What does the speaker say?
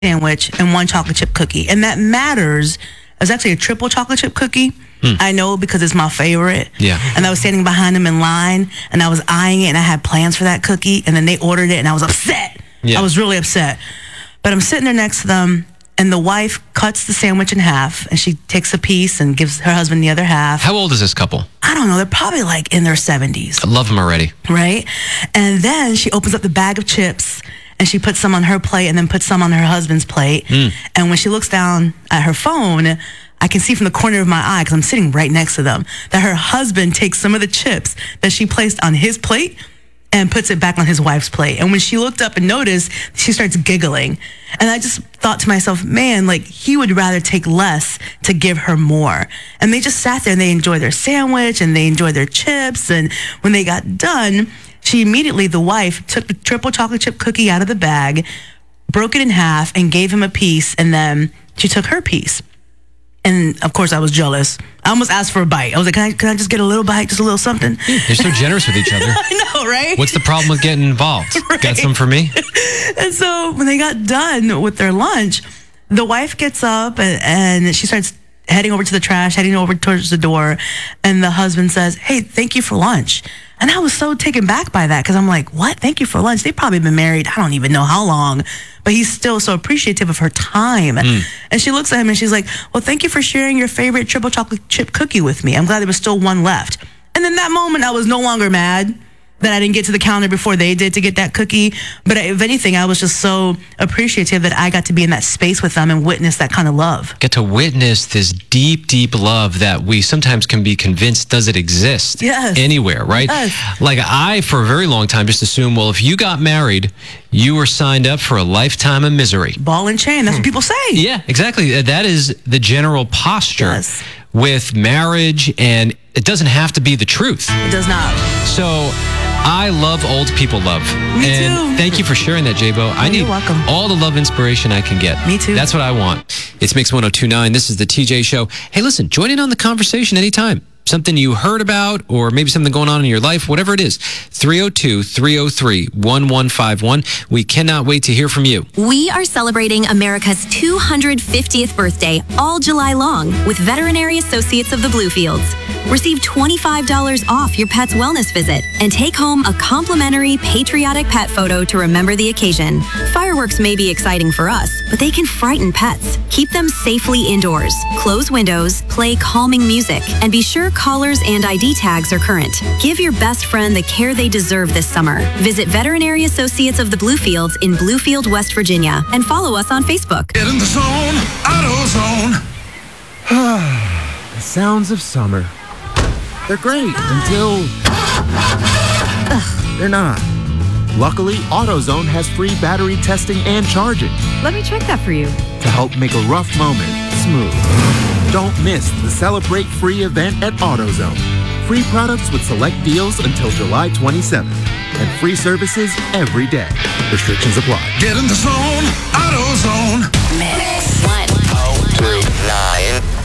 sandwich and one chocolate chip cookie. And that matters. It was actually a triple chocolate chip cookie. I know because it's my favorite. Yeah. And I was standing behind them in line, and I was eyeing it, and I had plans for that cookie, and then they ordered it, and I was upset. Yeah. I was really upset. But I'm sitting there next to them, and the wife cuts the sandwich in half, and she takes a piece and gives her husband the other half. How old is this couple? I don't know. They're probably like in their 70s. I love them already. Right? And then she opens up the bag of chips, and she puts some on her plate and then puts some on her husband's plate. And when she looks down at her phone, I can see from the corner of my eye, because I'm sitting right next to them, that her husband takes some of the chips that she placed on his plate and puts it back on his wife's plate. And when she looked up and noticed, she starts giggling. And I just thought to myself, man, like, he would rather take less to give her more. And they just sat there and they enjoyed their sandwich and they enjoyed their chips. And when they got done, she immediately, the wife, took the triple chocolate chip cookie out of the bag, broke it in half, and gave him a piece. And then she took her piece. And of course, I was jealous. I almost asked for a bite. I was like, can I just get a little bite, just a little something? You're so generous with each other. I know, right? What's the problem with getting involved? Right. Got some for me? And so when they got done with their lunch, the wife gets up and she starts heading over to the trash, heading over towards the door. And the husband says, hey, thank you for lunch. And I was so taken back by that, because I'm like, what? Thank you for lunch? They've probably been married, I don't even know how long. But he's still so appreciative of her time. And she looks at him and she's like, well, thank you for sharing your favorite triple chocolate chip cookie with me. I'm glad there was still one left. And in that moment, I was no longer mad that I didn't get to the counter before they did to get that cookie. But if anything, I was just so appreciative that I got to be in that space with them and witness that kind of love. Get to witness this deep, deep love that we sometimes can be convinced doesn't exist anywhere, right? Yes. Like, I, for a very long time, just assumed, well, if you got married, you were signed up for a lifetime of misery. Ball and chain, that's what people say. Yeah, exactly. That is the general posture with marriage, and it doesn't have to be the truth. It does not. So I love old people love. Me and too. Thank you for sharing that, J-Bo. I need welcome. all the love inspiration I can get. Me too. That's what I want. It's Mix 1029. This is the TJ Show. Hey, listen, join in on the conversation anytime. Something you heard about, or maybe something going on in your life, whatever it is. 302-303-1151. We cannot wait to hear from you. We are celebrating America's 250th birthday all July long with Veterinary Associates of the Bluefields. Receive $25 off your pet's wellness visit and take home a complimentary patriotic pet photo to remember the occasion. Fireworks may be exciting for us, but they can frighten pets. Keep them safely indoors. Close windows, play calming music, and be sure collars and ID tags are current. Give your best friend the care they deserve this summer. Visit Veterinary Associates of the Bluefields in Bluefield, West Virginia, and follow us on Facebook. Get in the zone, AutoZone. The sounds of summer. They're great until they're not. Luckily, AutoZone has free battery testing and charging Let me check that for you. to help make a rough moment smooth. Don't miss the Celebrate Free event at AutoZone. Free products with select deals until July 27th. And free services every day. Restrictions apply. Get in the zone, AutoZone. Mix. 1029.